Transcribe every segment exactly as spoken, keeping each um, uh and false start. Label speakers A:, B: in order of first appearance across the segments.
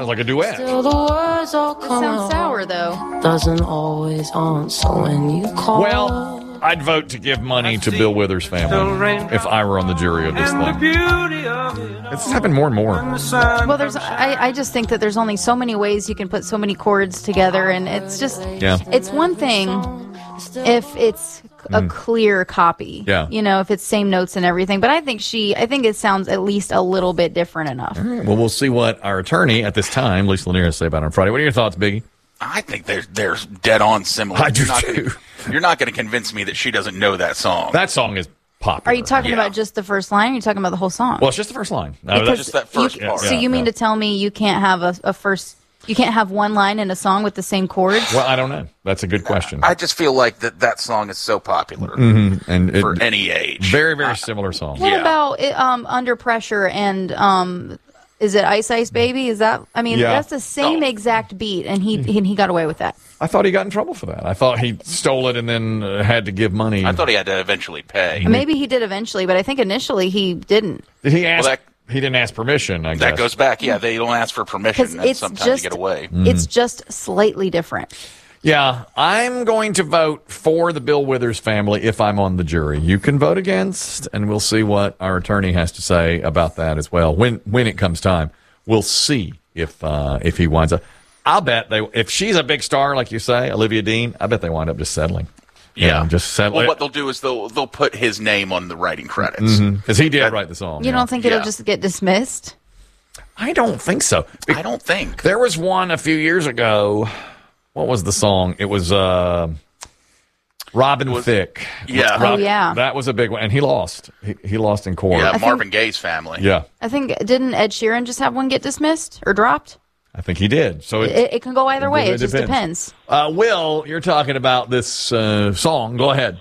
A: Sounds like a duet.
B: Still the words all
C: It
B: come
C: sounds
B: out.
C: sour, though.
B: Doesn't always answer when you call.
A: Well, I'd vote to give money to Bill Withers' family if I were on the jury of this thing. It's happened more and more.
C: Well, there's. I, I just think that there's only so many ways you can put so many chords together, and it's just.
A: Yeah.
C: It's one thing if it's a clear copy.
A: Yeah.
C: You know, if it's same notes and everything. But I think she. I think it sounds at least a little bit different enough.
A: All right, well, we'll see what our attorney at this time, Lisa Lanier, has to say about it on Friday. What are your thoughts, Biggie?
D: I think they're they're dead on similar.
A: I do
D: you're not
A: too.
D: Gonna, you're not going to convince me that she doesn't know that song.
A: That song is popular.
C: Are you talking
D: Yeah.
C: about just the first line? Or are you talking about the whole song?
A: Well, it's just the first line. No,
C: Because
A: that's-
D: just that first
C: you,
D: part.
C: So
A: Yeah,
C: you mean
A: yeah.
C: to tell me you can't have a, a first? You can't have one line in a song with the same chords?
A: well, I don't know. That's a good question.
D: I just feel like that that song is so popular
A: and it,
D: for any age.
A: very, very similar song.
C: What
D: Yeah.
C: about it, um, Under Pressure and um, is it Ice Ice Baby? Is that? I mean,
A: Yeah.
C: that's the same
D: Oh.
C: exact beat, and he and he got away with that.
A: I thought he got in trouble for that. I thought he stole it and then uh, had to give money.
D: I thought he had to eventually pay.
C: Maybe he did eventually, but I think initially he didn't.
A: Did he ask?
D: Well, that-
A: he didn't ask permission. I guess
D: That goes back. Yeah, they don't ask for permission,
C: Because
D: and
C: it's
D: sometimes
C: just
D: you get away.
C: it's just slightly different.
A: Yeah, I'm going to vote for the Bill Withers family if I'm on the jury. You can vote against, and we'll see what our attorney has to say about that as well. When when it comes time, we'll see if uh, if he winds up. I'll bet they if she's a big star like you say, Olivia Dean. I bet they wind up just settling. You
D: Yeah,
A: know, just settling
D: Well, what they'll do is they'll they'll put his name on the writing credits.
A: because he did
D: that-
A: write the song.
C: You
A: yeah.
C: don't think it'll
D: Yeah.
C: just get dismissed?
A: I don't think so.
D: I don't think.
A: There was one a few years ago. What was the song? It was uh, Robin Thicke.
D: Yeah.
A: Rob-
C: Oh, yeah.
A: That was a big one. And he lost. He, he lost in court.
D: Yeah,
C: think-
D: Marvin Gaye's family.
A: Yeah,
C: I think didn't Ed Sheeran just have one get dismissed or dropped?
A: I think he did. So it,
C: It, it can go either way.
A: It
C: It just
A: depends.
C: depends.
A: uh, Will, you're talking about this uh, song. Go ahead.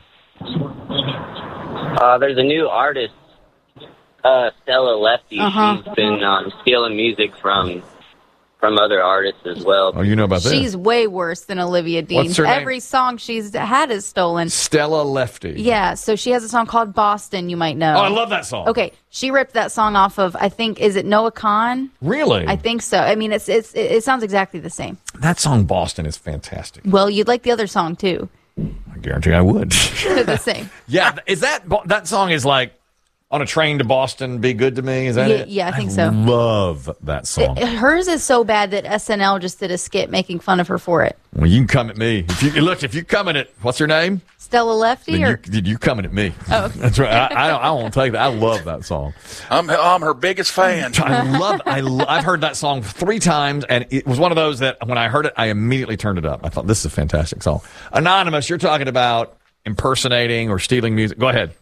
E: Uh, there's a new artist, uh, Stella Lefty.
C: Uh-huh.
E: She's been um, stealing music from from other artists as well.
A: Oh, you know about this?
C: She's way worse than Olivia Dean.
A: What's her name?
C: Every song she's had is stolen.
A: Stella Lefty.
C: Yeah, so she has a song called Boston, you might know.
A: Oh, I love that song.
C: Okay, she ripped that song off of, I think, is it Noah Khan?
A: Really?
C: I think so. I mean, it's it's it, it sounds exactly the same.
A: that song Boston is fantastic.
C: Well, you'd like the other song, too.
A: I guarantee I would.
C: They're the same.
A: yeah, is that that song is like on a train to Boston, be good to me? Is that
C: Yeah,
A: it?
C: yeah, I think so.
A: Love that song.
C: It- hers is so bad that S N L just did a skit making fun of her for it.
A: Well, you can come at me. If you look, if you coming at what's her name?
C: Stella Lefty?
A: Then
C: Or
A: you, you coming at me. Oh. That's right. I, I don't. I won't take that. I love that song.
D: I'm I'm her biggest fan.
A: I love. I lo- I've heard that song three times, and it was one of those that when I heard it, I immediately turned it up. I thought this is a fantastic song. Anonymous, you're talking about impersonating or stealing music. Go ahead.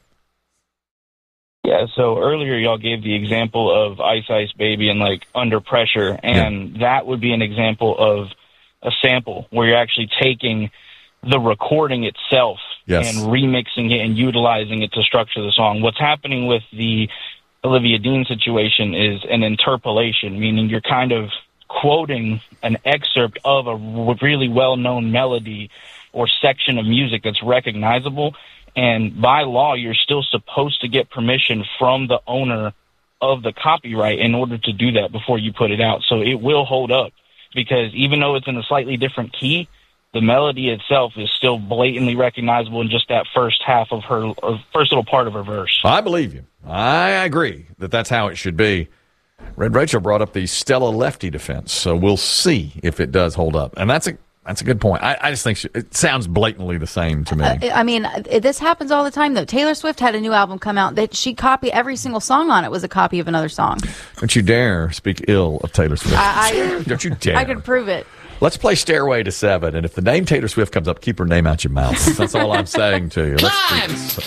F: Yeah, so earlier y'all gave the example of Ice Ice Baby and like Under Pressure, and that would be an example of a sample where you're actually taking the recording itself
A: Yes.
F: and remixing it and utilizing it to structure the song. What's happening with the Olivia Dean situation is an interpolation, meaning you're kind of quoting an excerpt of a really well-known melody or section of music that's recognizable. And by law, you're still supposed to get permission from the owner of the copyright in order to do that before you put it out. So it will hold up because even though it's in a slightly different key, the melody itself is still blatantly recognizable in just that first half of her, or first little part of her verse.
A: I believe you. I agree that that's how it should be. Red Rachel brought up the Stella Lefty defense, so we'll see if it does hold up. And that's a that's a good point. I, I just think she, it sounds blatantly the same to me.
C: Uh, I mean, uh, this happens all the time, though. Taylor Swift had a new album come out that she copied every single song on it was a copy of another song.
A: Don't you dare speak ill of Taylor Swift.
C: I,
A: Don't you dare.
C: I, I could prove it.
A: Let's play Stairway to Seven, and if the name Taylor Swift comes up, keep her name out your mouth. That's all I'm saying to you. Let's,